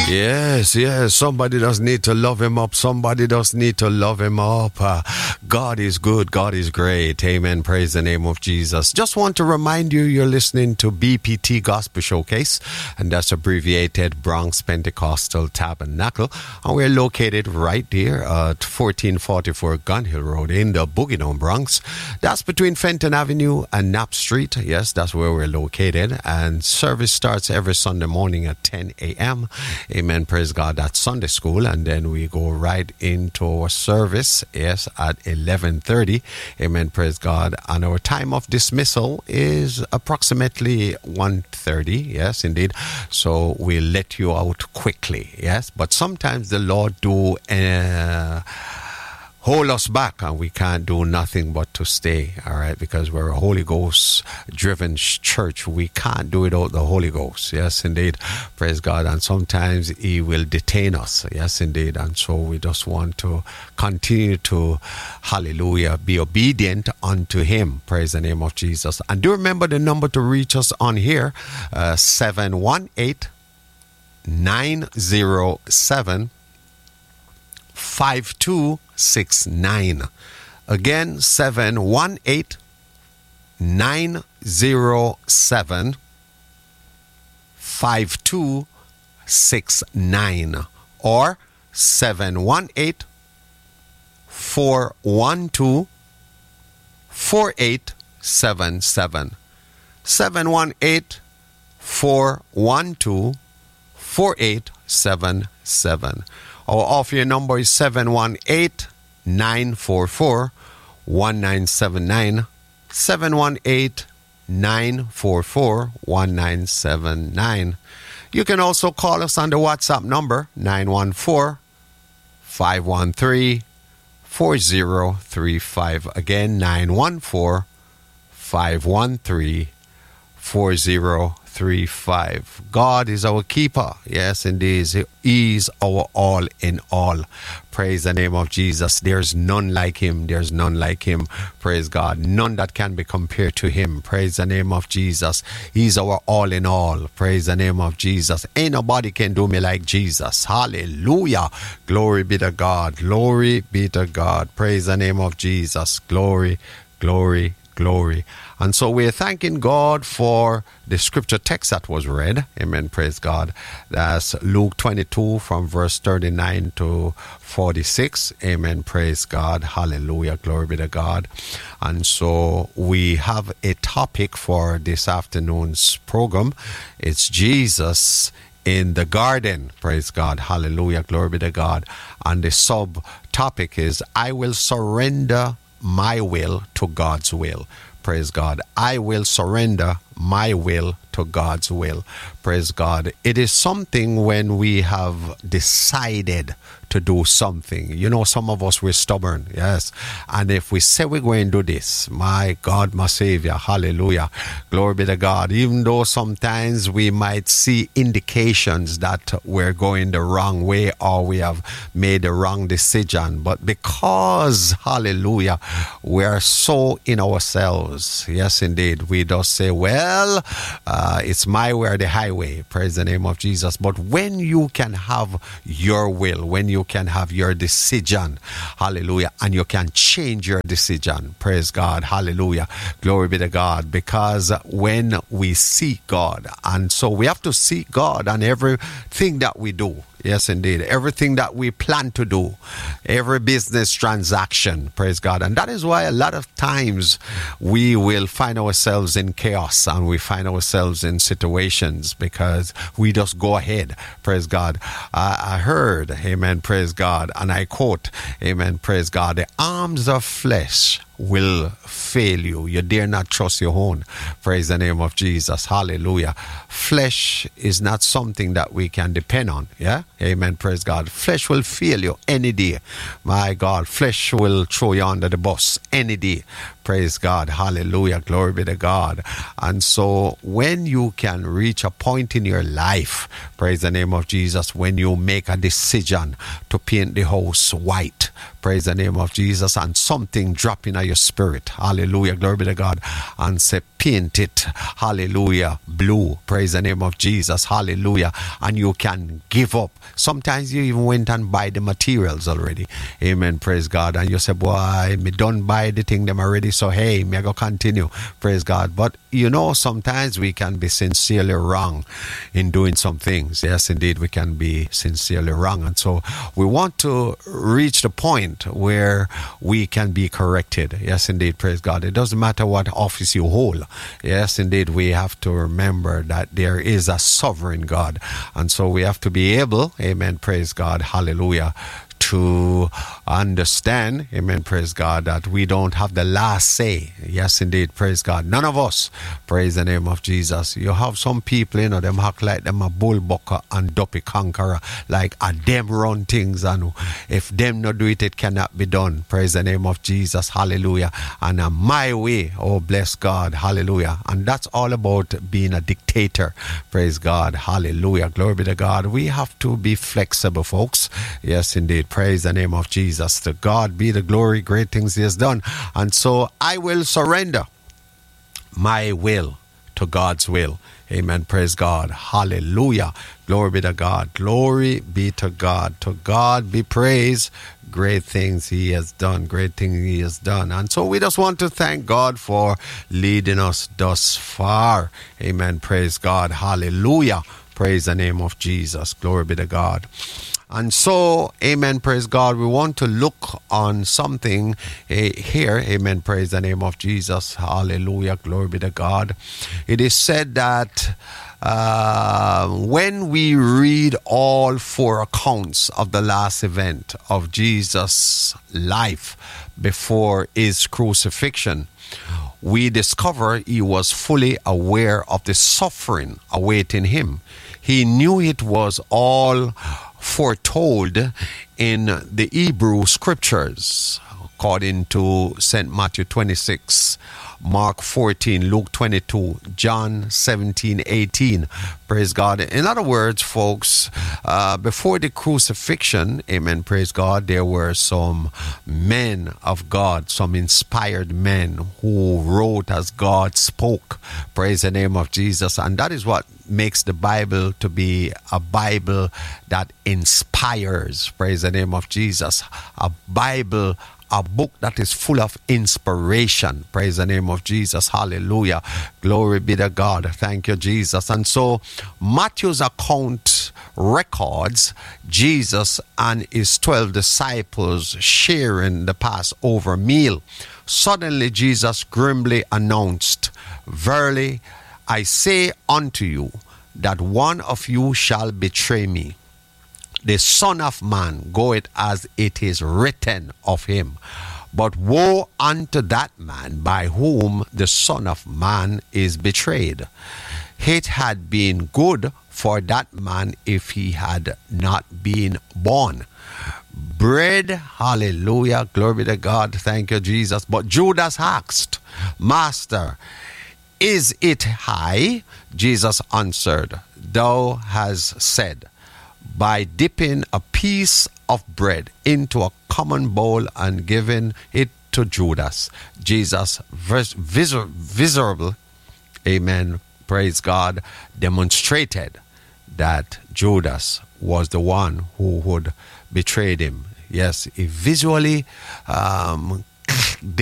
Yes, yes. Somebody does need to love him up. Somebody does need to love him up. God is good. God is great. Amen. Praise the name of Jesus. Just want to remind you, you're listening to BPT Gospel Showcase, and that's abbreviated Bronx Pentecostal Tabernacle. And we're located right there at 1444 Gun Hill Road in the Boogie Down Bronx. That's between Fenton Avenue and Knapp Street. Yes, that's where we're located. And service starts every Sunday morning at 10 a.m. Amen. Praise God. That's Sunday school. And then we go right into our service, yes, at 11:30. Amen. Praise God. And our time of dismissal is approximately 1:30. Yes, indeed. So we'll let you out quickly. Yes. But sometimes the Lord do hold us back, and we can't do nothing but to stay, all right, because we're a Holy Ghost driven church. We can't do it without the Holy Ghost. Yes, indeed. Praise God. And sometimes he will detain us. Yes, indeed. And so we just want to continue to, hallelujah, be obedient unto him. Praise the name of Jesus. And do remember the number to reach us on here, 718-907-5269. Again, 718-907-5269 or 718-412-4877. 718-412-4877. Our off-air number is 718-944-1979. 718-944-1979. You can also call us on the WhatsApp number, 914-513-4035. Again, 914-513-4035. God is our keeper. Yes, indeed. He is our all in all. Praise the name of Jesus. There's none like him. There's none like him. Praise God. None that can be compared to him. Praise the name of Jesus. He's our all in all. Praise the name of Jesus. Ain't nobody can do me like Jesus. Hallelujah. Glory be to God. Glory be to God. Praise the name of Jesus. Glory, glory, glory. And so we're thanking God for the scripture text that was read. Amen. Praise God. That's Luke 22 from verse 39 to 46. Amen. Praise God. Hallelujah. Glory be to God. And so we have a topic for this afternoon's program. It's Jesus in the garden. Praise God. Hallelujah. Glory be to God. And the subtopic is, I will surrender my will to God's will. Praise God. I will surrender my will to God's will. Praise God. It is something when we have decided to do something. You know, some of us, we're stubborn. Yes. And if we say we're going to do this, my God, my Savior, hallelujah, glory be to God. Even though sometimes we might see indications that we're going the wrong way or we have made the wrong decision, but because, hallelujah, we're so in ourselves, yes, indeed, we just say, well, it's my way or the highway. Praise the name of Jesus. But when you can have your will, when you can have your decision, hallelujah, and you can change your decision, praise God, hallelujah, glory be to God, because when we seek God, and so we have to seek God on everything that we do. Yes, indeed. Everything that we plan to do, every business transaction, praise God. And that is why a lot of times we will find ourselves in chaos and we find ourselves in situations because we just go ahead, praise God. I heard, amen, praise God, and I quote, amen, praise God, the arms of flesh will fail you. You dare not trust your own. Praise the name of Jesus. Hallelujah. Flesh is not something that we can depend on. Yeah. Amen. Praise God. Flesh will fail you any day. My God. Flesh will throw you under the bus any day. Praise God. Hallelujah. Glory be to God. And so when you can reach a point in your life, praise the name of Jesus, when you make a decision to paint the house white, praise the name of Jesus, and something drop in your spirit, hallelujah, glory be to God, and say, paint it, hallelujah, blue, praise the name of Jesus, hallelujah, and you can give up. Sometimes you even went and buy the materials already, amen, praise God, and you say, boy, me done buy the thing them already, so hey, me I go continue, praise God. But you know, sometimes we can be sincerely wrong in doing some things. Yes, indeed, we can be sincerely wrong, and so we want to reach the point where we can be corrected. Yes, indeed, praise God. It doesn't matter what office you hold. Yes, indeed, we have to remember that there is a sovereign God, and so we have to be able, amen, praise God, hallelujah, to understand, amen, praise God, that we don't have the last say. Yes, indeed, praise God. None of us, praise the name of Jesus. You have some people, you know, them act like them a bullbucker and dopey conqueror, like a them run things, and if them not do it, it cannot be done. Praise the name of Jesus, hallelujah. And my way, oh bless God, hallelujah. And that's all about being a dictator, praise God, hallelujah, glory be to God. We have to be flexible, folks. Yes, indeed. Praise the name of Jesus. To God be the glory, great things he has done. And so I will surrender my will to God's will. Amen. Praise God. Hallelujah. Glory be to God. Glory be to God. To God be praise. Great things he has done. Great things he has done. And so we just want to thank God for leading us thus far. Amen. Praise God. Hallelujah. Praise the name of Jesus. Glory be to God. And so, amen, praise God, we want to look on something here, amen, praise the name of Jesus, hallelujah, glory be to God. It is said that when we read all four accounts of the last event of Jesus' life before his crucifixion, we discover he was fully aware of the suffering awaiting him. He knew it was all foretold in the Hebrew scriptures, according to St. Matthew 26, Mark 14, Luke 22, John 17, 18. Praise God. In other words, folks, before the crucifixion, amen, praise God, there were some men of God, some inspired men who wrote as God spoke. Praise the name of Jesus. And that is what makes the Bible to be a Bible that inspires. Praise the name of Jesus. A Bible, a book that is full of inspiration. Praise the name of Jesus. Hallelujah. Glory be to God. Thank you, Jesus. And so Matthew's account records Jesus and his 12 disciples sharing the Passover meal. Suddenly Jesus grimly announced, "Verily, I say unto you that one of you shall betray me. The Son of Man goeth as it is written of him. But woe unto that man by whom the Son of Man is betrayed. It had been good for that man if he had not been born." Bread, hallelujah, glory be to God, thank you, Jesus. But Judas asked, "Master, is it I?" Jesus answered, "Thou hast said." By dipping a piece of bread into a common bowl and giving it to Judas, Jesus visibly, amen, praise God, demonstrated that Judas was the one who would betray him. Yes, he visually